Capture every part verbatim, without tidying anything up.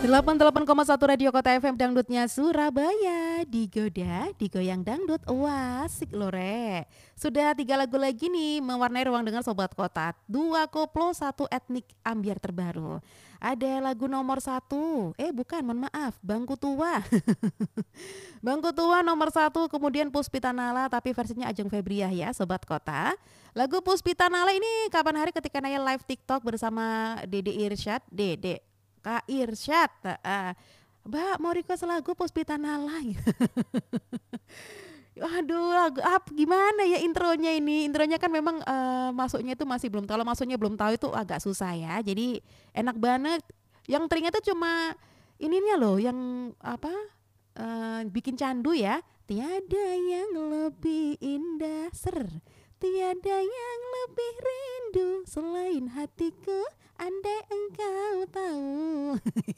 delapan puluh delapan koma satu Radio Kota F M Dangdutnya Surabaya. Digoda, digoyang dangdut. Wah, asik loh Re. Sudah tiga lagu lagi nih mewarnai ruang dengar Sobat Kota. Dua koplo, satu etnik ambiar terbaru. Ada lagu nomor satu. Eh bukan, mohon maaf. Bangku Tua. Bangku Tua nomor satu. Kemudian Puspita Nala tapi versinya Ajeng Febriah ya Sobat Kota. Lagu Puspita Nala ini kapan hari ketika Naya live TikTok bersama Dede Irsyad. Dede Kak Irsyad, uh, Mbak mau request lagu Puspita Nala. Aduh, lagu apa gimana ya intronya ini? Intronya kan memang uh, masuknya itu masih belum tahu. Kalau masuknya belum tahu itu agak susah ya. Jadi enak banget. Yang teringat tuh cuma ininya loh, yang apa? Uh, bikin candu ya. Tiada yang lebih indah, ser. Tiada yang lebih rindu selain hatiku. Andai engkau tahu.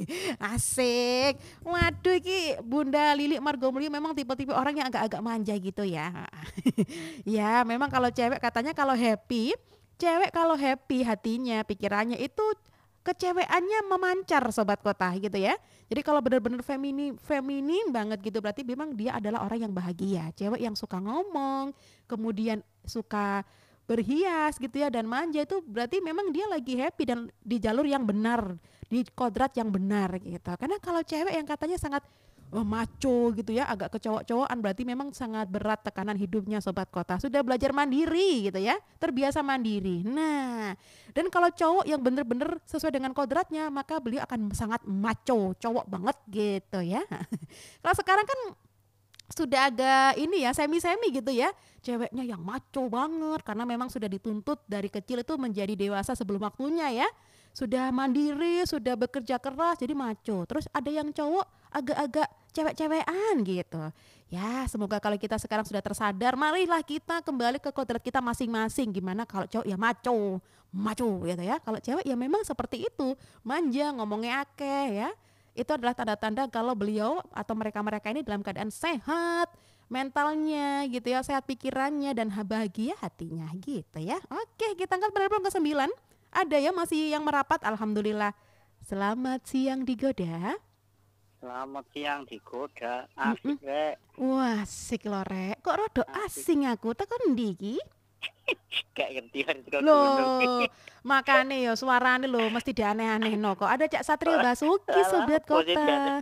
Asik. Waduh iki Bunda Lilik Margomulyo memang tipe-tipe orang yang agak-agak manja gitu ya. Ya memang kalau cewek katanya kalau happy, cewek kalau happy hatinya, pikirannya itu keceweannya memancar Sobat Kota gitu ya. Jadi kalau benar-benar feminim, feminim banget gitu berarti memang dia adalah orang yang bahagia. Cewek yang suka ngomong, kemudian suka berhias gitu ya dan manja itu berarti memang dia lagi happy dan di jalur yang benar, di kodrat yang benar gitu. Karena kalau cewek yang katanya sangat oh, maco gitu ya, agak kecowok-cowokan berarti memang sangat berat tekanan hidupnya Sobat Kota. Sudah belajar mandiri gitu ya, terbiasa mandiri. Nah, dan kalau cowok yang bener-bener sesuai dengan kodratnya maka beliau akan sangat maco, cowok banget gitu ya. Kalau sekarang kan sudah agak ini ya semi-semi gitu ya, ceweknya yang maco banget karena memang sudah dituntut dari kecil itu menjadi dewasa sebelum waktunya ya, sudah mandiri, sudah bekerja keras jadi maco. Terus ada yang cowok agak-agak cewek-cewekan gitu ya. Semoga kalau kita sekarang sudah tersadar, marilah kita kembali ke kodrat kita masing-masing. Gimana kalau cowok ya maco maco gitu ya, kalau cewek ya memang seperti itu, manja, ngomongnya akeh ya. Itu adalah tanda-tanda kalau beliau atau mereka-mereka ini dalam keadaan sehat mentalnya gitu ya, sehat pikirannya dan bahagia hatinya gitu ya. Oke, kita angkat pada ke sembilan. Ada ya masih yang merapat, alhamdulillah. Selamat siang Digoda. Selamat siang Digoda. Asik rek. Wah, asik lho rek. Kok rada asing aku, tekan ndi iki? Gak ngerti hari itu Loh, makane ya suarane lho mesti dianeh-anehno kok. Ada Cak Satrio Basuki Sobat Kota.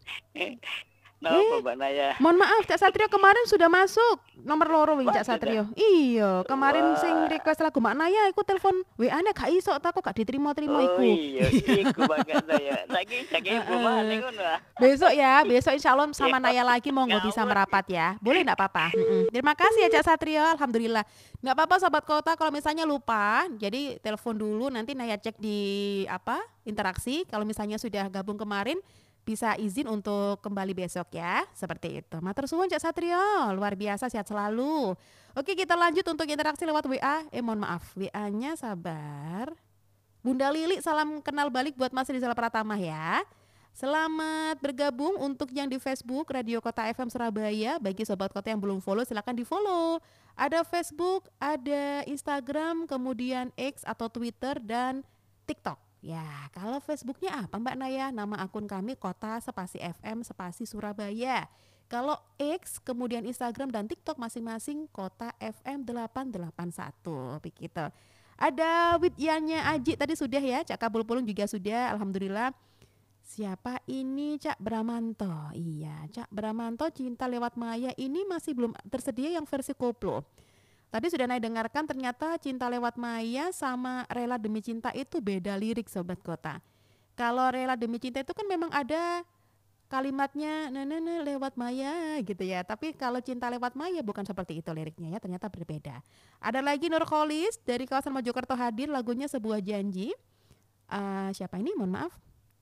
No, eh, Mbak Naya. Mohon maaf Cak Satrio kemarin sudah masuk nomor loro wingi Cak Satrio. Iya, kemarin sing request lagu Mbak Naya iku telepon W A-ne gak iso tak kok gak diterima-terima iku. Oh iya, iku banget saya. Lagi saking rumane ngono. Besok ya, besok insya Allah sama Naya lagi mau nggak bisa merapat ya. Boleh enggak apa-apa? Terima kasih ya Cak Satrio, alhamdulillah. Enggak apa-apa Sobat Kota kalau misalnya lupa. Jadi telepon dulu nanti Naya cek di apa? Interaksi. Kalau misalnya sudah gabung kemarin bisa izin untuk kembali besok ya, seperti itu. Matur suwun Cak Satrio, luar biasa, sehat selalu. Oke, kita lanjut untuk interaksi lewat W A. Eh mohon maaf, W A-nya sabar. Bunda Lili, salam kenal balik buat Mas Rizal Pratama ya. Selamat bergabung untuk yang di Facebook Radio Kota F M Surabaya. Bagi Sobat Kota yang belum follow silakan di follow. Ada Facebook, ada Instagram, kemudian X atau Twitter dan TikTok. Ya, kalau Facebooknya apa Mbak Naya? Nama akun kami Kota Spasi F M Spasi Surabaya. Kalau X, kemudian Instagram dan TikTok masing-masing Kota F M delapan delapan satu. Begitu. Ada Widyannya Aji tadi sudah ya, Cak Kabul Pulung juga sudah, alhamdulillah. Siapa ini Cak Bramanto? Iya, Cak Bramanto Cinta Lewat Maya ini masih belum tersedia yang versi koplo. Tadi sudah Naya dengarkan ternyata Cinta Lewat Maya sama Rela Demi Cinta itu beda lirik Sobat Kota. Kalau Rela Demi Cinta itu kan memang ada kalimatnya nenene lewat maya gitu ya. Tapi kalau Cinta Lewat Maya bukan seperti itu liriknya ya, ternyata berbeda. Ada lagi Nurholis dari kawasan Mojokerto hadir lagunya Sebuah Janji. Uh, siapa ini? Mohon maaf.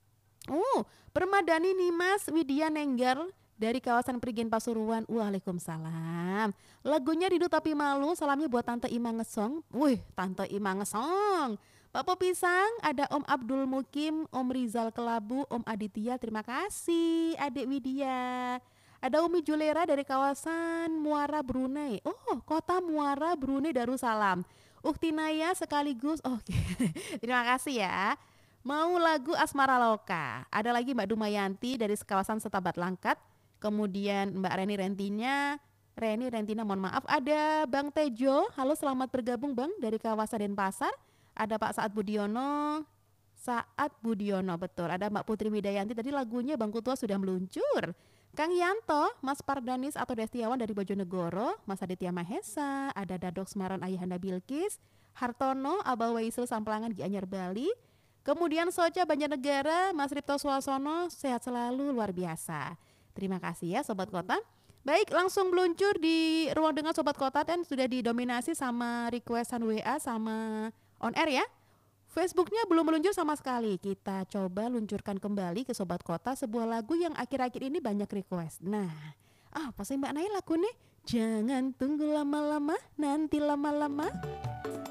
Oh, Permadani Nimas Widya Nenggar dari kawasan Prigen Pasuruan. Waalaikumsalam. Lagunya Rindu Tapi Malu, salamnya buat Tante Ima Ngesong. Wih, Tante Ima Ngesong. Pak Popisang, ada Om Abdul Mukim, Om Rizal Kelabu, Om Aditya, terima kasih Adik Widya. Ada Umi Julera dari kawasan Muara Brunei. Oh, kota Muara Brunei Darussalam. Ukti Naya sekaligus, oke. Okay. Terima kasih ya. Mau lagu Asmara Loka. Ada lagi Mbak Dumayanti dari kawasan Setabat Langkat. Kemudian Mbak Reni Rentinya, Reni Rentina mohon maaf. Ada Bang Tejo, halo selamat bergabung Bang dari kawasan Denpasar. Ada Pak Saat Budiono, Saat Budiono betul. Ada Mbak Putri Widayanti, tadi lagunya Bang Kutua sudah meluncur. Kang Yanto, Mas Pardanis atau Destiawan dari Bojonegoro, Mas Aditya Mahesa, ada Dadok Semaran Ayahanda Bilkis, Hartono, Abah Waisul Samplangan Gianyar Bali. Kemudian Soca Banjarnegara, Mas Ripto Suasono, sehat selalu luar biasa. Terima kasih ya Sobat Kota. Baik, langsung meluncur di ruang dengar Sobat Kota dan sudah didominasi sama requestan W A sama on air ya. Facebooknya belum meluncur sama sekali. Kita coba luncurkan kembali ke Sobat Kota sebuah lagu yang akhir-akhir ini banyak request. Nah, apa sih Mbak Naya lagu nih? Jangan tunggu lama-lama, nanti lama-lama.